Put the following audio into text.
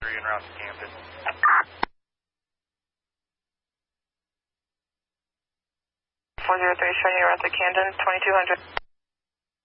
en route to Camden. 403 showing you route to Camden, 2200.